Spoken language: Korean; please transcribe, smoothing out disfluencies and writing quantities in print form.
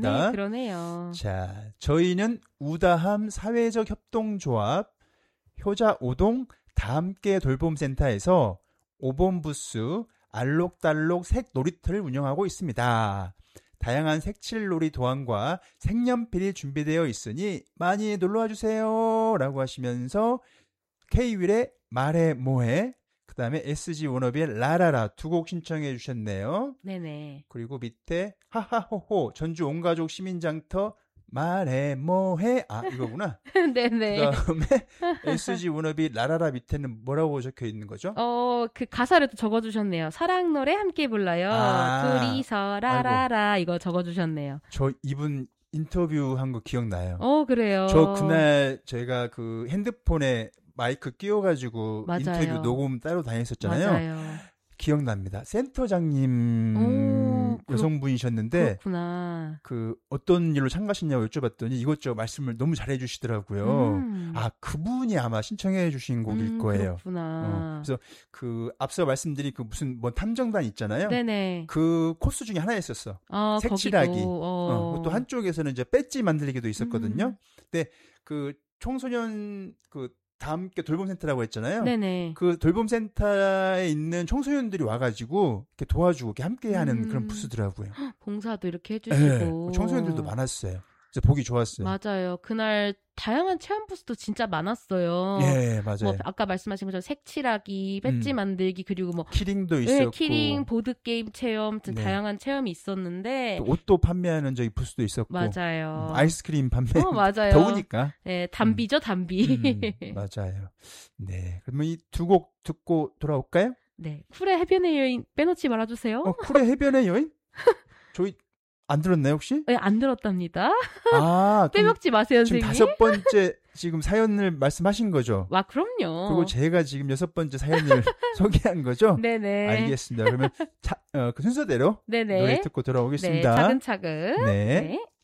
있습니다. 네, 그러네요. 자, 저희는 우다함 사회적 협동조합 효자 5동 다함께 돌봄센터에서 5번 부스 알록달록 색 놀이터를 운영하고 있습니다. 다양한 색칠놀이 도안과 색연필이 준비되어 있으니 많이 놀러와 주세요 라고 하시면서 K-윌의 말해 뭐해, 그 다음에 SG 워너비의 라라라 두 곡 신청해 주셨네요. 네네. 그리고 밑에 하하호호 전주 온가족 시민장터 말해 뭐해, 아 이거구나. 네네. 그 다음에 SG 워너비 라라라 밑에는 뭐라고 적혀 있는 거죠? 그 가사를 또 적어주셨네요. 사랑 노래 함께 불러요. 둘이서 라라라 아이고. 이거 적어주셨네요. 저 이분 인터뷰한 거 기억나요. 그래요. 저 그날 제가 그 핸드폰에 마이크 끼워가지고 맞아요. 인터뷰 녹음 따로 다녔었잖아요. 맞아요. 기억납니다. 센터장님 여성분이셨는데 그렇구나. 그 어떤 일로 참가하셨냐고 여쭤봤더니 이것저것 말씀을 너무 잘해주시더라고요. 아, 그분이 아마 신청해 주신 곡일 거예요. 그렇구나. 그래서 그 앞서 말씀드린 그 무슨 뭐 탐정단 있잖아요. 네네. 그 코스 중에 하나였었어. 색칠하기. 또 한쪽에서는 이제 배지 만들기도 있었거든요. 근데 그 청소년 그 다 함께 돌봄센터라고 했잖아요. 네네. 그 돌봄센터에 있는 청소년들이 와가지고 이렇게 도와주고 이렇게 함께하는 그런 부스더라고요. 봉사도 이렇게 해주시고. 네, 청소년들도 많았어요. 그래서 보기 좋았어요. 맞아요. 그날 다양한 체험 부스도 진짜 많았어요. 예, 맞아요. 뭐 아까 말씀하신 것처럼 색칠하기, 배지 만들기, 그리고 뭐 키링도 있었고, 네, 키링, 보드 게임 체험, 네. 다양한 체험이 있었는데 또 옷도 판매하는 저기 부스도 있었고, 맞아요. 아이스크림 판매, 맞아요. 더우니까. 네, 담비죠, 담비. 맞아요. 네, 그러면 이 두 곡 듣고 돌아올까요? 네, 쿨의 해변의 여인 빼놓지 말아주세요. 쿨의 해변의 여인? 저희 안 들었나요 혹시? 네, 안 들었답니다. 아, 빼먹지 마세요, 지금 선생님. 5번째 지금 사연을 말씀하신 거죠? 와, 그럼요. 그리고 제가 지금 6번째 사연을 소개한 거죠? 네네. 알겠습니다. 그러면 그 순서대로 네네. 노래 듣고 돌아오겠습니다. 네, 차근차근. 네. 네.